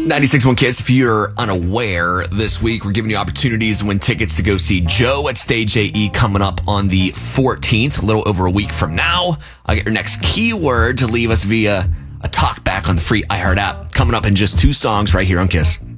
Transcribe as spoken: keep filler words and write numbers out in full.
ninety-six point one Kiss. If you're unaware, this week we're giving you opportunities to win tickets to go see Joe at Stage A E coming up on the fourteenth, a little over a week from now. I'll get your next keyword to leave us via a talk back on the free iHeart app. Coming up in just two songs right here on Kiss.